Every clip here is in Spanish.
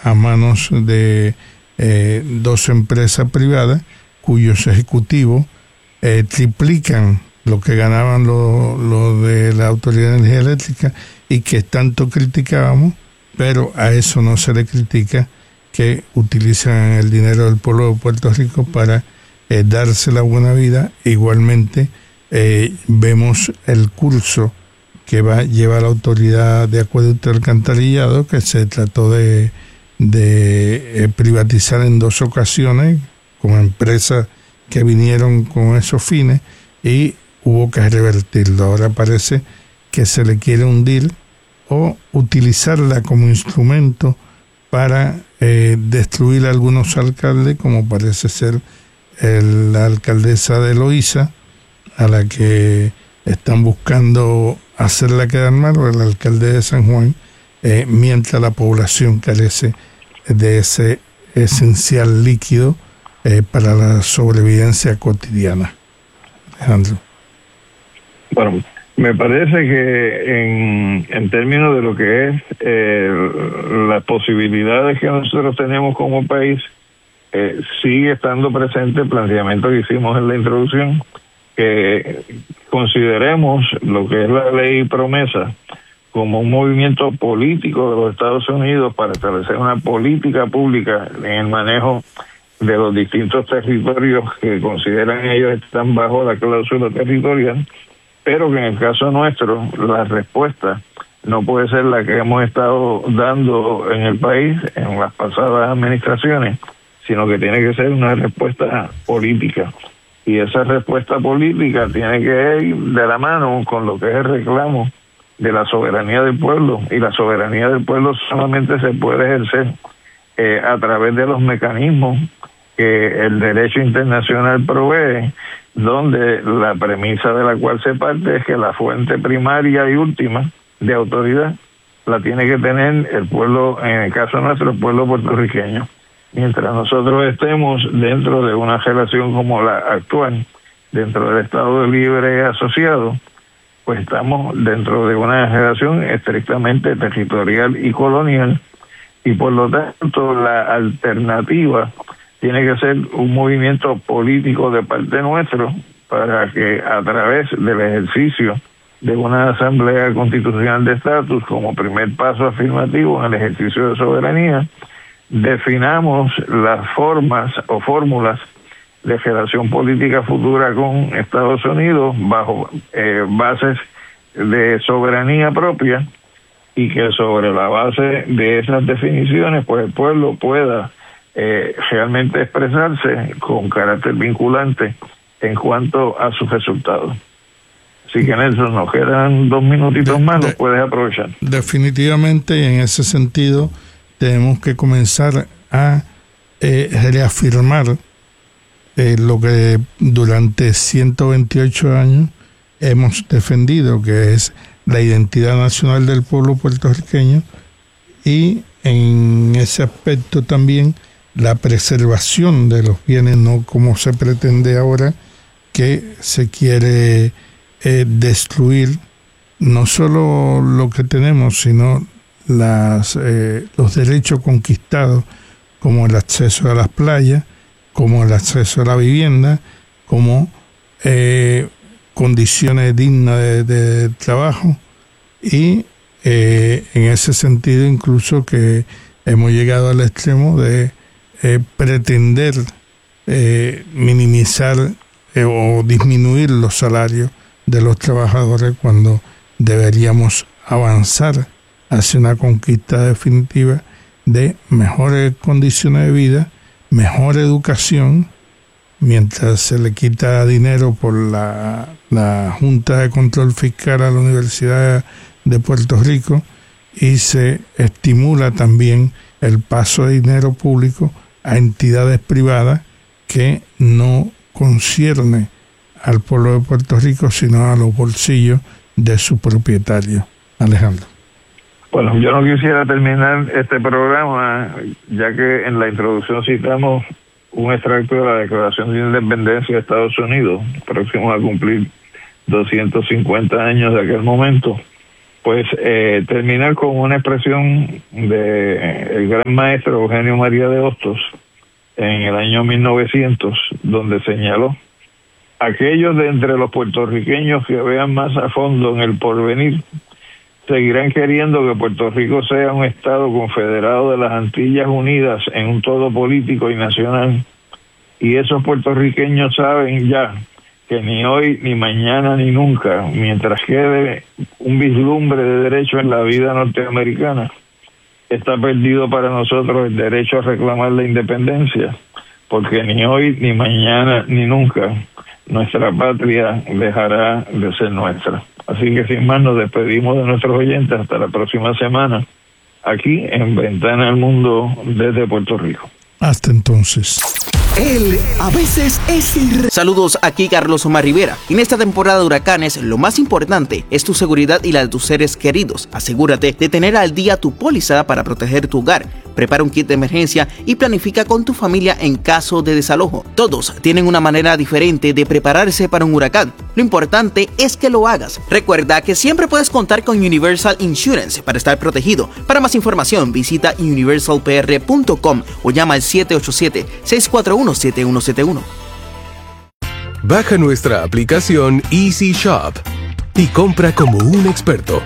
a manos de dos empresas privadas cuyos ejecutivos triplican lo que ganaban lo de la Autoridad de Energía Eléctrica y que tanto criticábamos, pero a eso no se le critica que utilizan el dinero del pueblo de Puerto Rico para darse la buena vida. Igualmente vemos el curso que va a llevar la Autoridad de Acueducto y Alcantarillado, que se trató de privatizar en 2 ocasiones con empresas que vinieron con esos fines y hubo que revertirlo. Ahora parece que se le quiere hundir o utilizarla como instrumento para destruir a algunos alcaldes, como parece ser la alcaldesa de Loíza, a la que están buscando hacerla quedar mal, o el alcalde de San Juan, mientras la población carece de ese esencial líquido para la sobrevivencia cotidiana. Alejandro. Bueno, me parece que en términos de lo que es las posibilidades que nosotros tenemos como país, sigue estando presente el planteamiento que hicimos en la introducción, que consideremos lo que es la ley promesa como un movimiento político de los Estados Unidos para establecer una política pública en el manejo de los distintos territorios que consideran ellos están bajo la cláusula territorial, pero que en el caso nuestro la respuesta no puede ser la que hemos estado dando en el país en las pasadas administraciones, sino que tiene que ser una respuesta política. Y esa respuesta política tiene que ir de la mano con lo que es el reclamo de la soberanía del pueblo, y la soberanía del pueblo solamente se puede ejercer a través de los mecanismos que el derecho internacional provee, donde la premisa de la cual se parte es que la fuente primaria y última de autoridad la tiene que tener el pueblo, en el caso nuestro, el pueblo puertorriqueño. Mientras nosotros estemos dentro de una relación como la actual, dentro del Estado Libre Asociado, pues estamos dentro de una relación estrictamente territorial y colonial, y por lo tanto la alternativa tiene que ser un movimiento político de parte nuestro para que a través del ejercicio de una Asamblea Constitucional de Estatus como primer paso afirmativo en el ejercicio de soberanía, definamos las formas o fórmulas de relación política futura con Estados Unidos bajo bases de soberanía propia, y que sobre la base de esas definiciones pues el pueblo pueda realmente expresarse con carácter vinculante en cuanto a sus resultados. Así que Nelson, nos quedan 2 minutitos más, los puedes aprovechar. Definitivamente, y en ese sentido tenemos que comenzar a reafirmar lo que durante 128 años hemos defendido, que es la identidad nacional del pueblo puertorriqueño, y en ese aspecto también la preservación de los bienes, no como se pretende ahora, que se quiere destruir no solo lo que tenemos, sino los derechos conquistados, como el acceso a las playas, como el acceso a la vivienda, como condiciones dignas de trabajo, y en ese sentido incluso que hemos llegado al extremo de pretender minimizar o disminuir los salarios de los trabajadores, cuando deberíamos avanzar hacia una conquista definitiva de mejores condiciones de vida, mejor educación, mientras se le quita dinero por la Junta de Control Fiscal a la Universidad de Puerto Rico, y se estimula también el paso de dinero público a entidades privadas que no concierne al pueblo de Puerto Rico, sino a los bolsillos de su propietario. Alejandro. Bueno, yo no quisiera terminar este programa, ya que en la introducción citamos un extracto de la Declaración de Independencia de Estados Unidos, próximo a cumplir 250 años de aquel momento, pues terminar con una expresión de el gran maestro Eugenio María de Hostos en el año 1900, donde señaló: aquellos de entre los puertorriqueños que vean más a fondo en el porvenir seguirán queriendo que Puerto Rico sea un estado confederado de las Antillas Unidas en un todo político y nacional. Y esos puertorriqueños saben ya que ni hoy, ni mañana, ni nunca, mientras quede un vislumbre de derecho en la vida norteamericana, está perdido para nosotros el derecho a reclamar la independencia, porque ni hoy, ni mañana, ni nunca nuestra patria dejará de ser nuestra. Así que sin más nos despedimos de nuestros oyentes hasta la próxima semana, aquí en Ventana al Mundo desde Puerto Rico. Hasta entonces. Él a veces es Saludos, aquí Carlos Omar Rivera. En esta temporada de huracanes, lo más importante es tu seguridad y la de tus seres queridos. Asegúrate de tener al día tu póliza para proteger tu hogar. Prepara un kit de emergencia y planifica con tu familia en caso de desalojo. Todos tienen una manera diferente de prepararse para un huracán. Lo importante es que lo hagas. Recuerda que siempre puedes contar con Universal Insurance para estar protegido. Para más información, visita universalpr.com o llama al 787-641-7171. Baja nuestra aplicación Easy Shop y compra como un experto.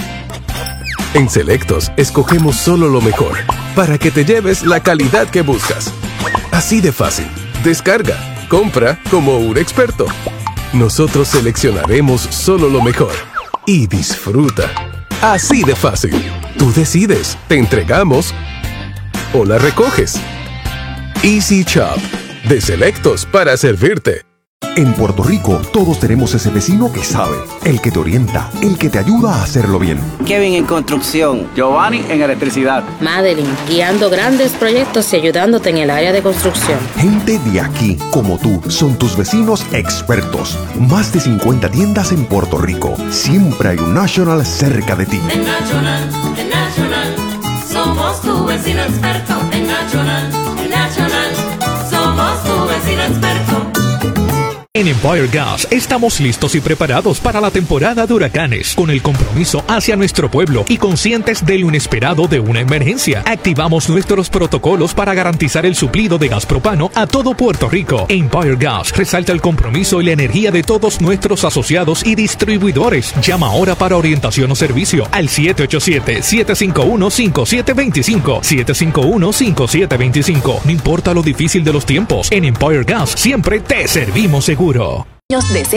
En Selectos escogemos solo lo mejor para que te lleves la calidad que buscas. Así de fácil. Descarga, compra como un experto. Nosotros seleccionaremos solo lo mejor y disfruta. Así de fácil. Tú decides, te entregamos o la recoges. Easy Shop, de Selectos para servirte. En Puerto Rico, todos tenemos ese vecino que sabe, el que te orienta, el que te ayuda a hacerlo bien. Kevin en construcción, Giovanni en electricidad, Madeline guiando grandes proyectos y ayudándote en el área de construcción. Gente de aquí, como tú, son tus vecinos expertos. Más de 50 tiendas en Puerto Rico. Siempre hay un National cerca de ti. En National, somos tu vecino experto. En National, somos tu vecino experto. En Empire Gas estamos listos y preparados para la temporada de huracanes, con el compromiso hacia nuestro pueblo y conscientes de lo inesperado de una emergencia. Activamos nuestros protocolos para garantizar el suplido de gas propano a todo Puerto Rico. Empire Gas resalta el compromiso y la energía de todos nuestros asociados y distribuidores. Llama ahora para orientación o servicio al 787-751-5725. 751-5725. No importa lo difícil de los tiempos, en Empire Gas siempre te servimos seguro.